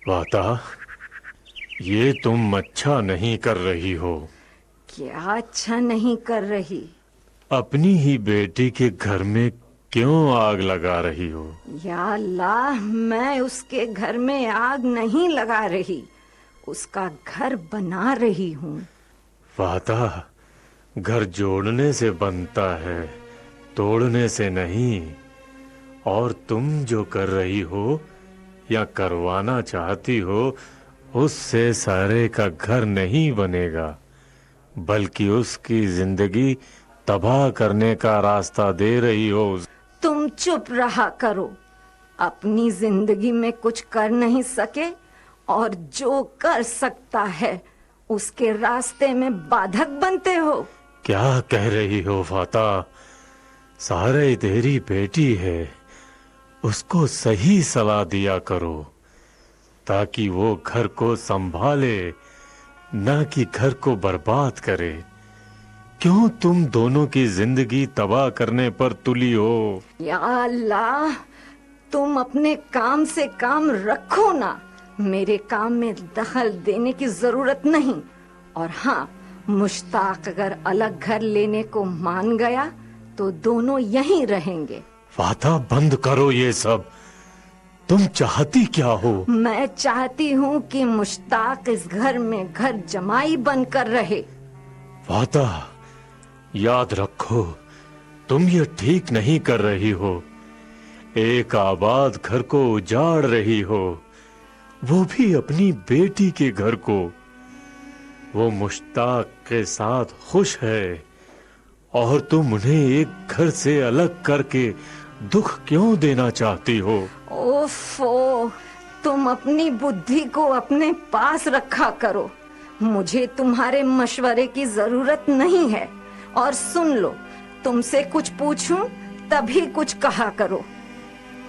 वाता, ये तुम अच्छा नहीं कर रही हो। क्या अच्छा नहीं कर रही? अपनी ही बेटी के घर में क्यों आग लगा रही हो? या अल्लाह, मैं उसके घर में आग नहीं लगा रही, उसका घर बना रही हूँ। वाता, घर जोड़ने से बनता है, तोड़ने से नहीं। और तुम जो कर रही हो या करवाना चाहती हो, उससे सारे का घर नहीं बनेगा, बल्कि उसकी जिंदगी तबाह करने का रास्ता दे रही हो। तुम चुप रहा करो। अपनी जिंदगी में कुछ कर नहीं सके और जो कर सकता है उसके रास्ते में बाधक बनते हो। क्या कह रही हो फाता? सारे तेरी बेटी है, उसको सही सलाह दिया करो ताकि वो घर को संभाले, ना कि घर को बर्बाद करे। क्यों तुम दोनों की जिंदगी तबाह करने पर तुली हो? या अल्लाह, तुम अपने काम से काम रखो ना। मेरे काम में दखल देने की जरूरत नहीं। और हाँ, मुश्ताक अगर अलग घर लेने को मान गया तो दोनों यहीं रहेंगे। फाता, बंद करो ये सब। तुम चाहती क्या हो? मैं चाहती हूँ कि मुश्ताक इस घर में घर जमाई बनकर रहे। फाता, याद रखो, तुम ये ठीक नहीं कर रही हो। एक आबाद घर को उजाड़ रही हो, वो भी अपनी बेटी के घर को। वो मुश्ताक के साथ खुश है और तुम उन्हें एक घर से अलग करके दुख क्यों देना चाहती हो? ओफो, तुम अपनी बुद्धि को अपने पास रखा करो। मुझे तुम्हारे मशवरे की जरूरत नहीं है। और सुन लो, तुमसे कुछ पूछूं तभी कुछ कहा करो।